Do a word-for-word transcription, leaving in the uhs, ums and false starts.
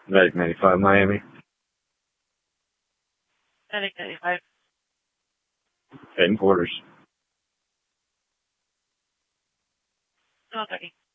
Medic ninety-five, Miami. Medic ninety-five. Heading quarters. twelve thirty.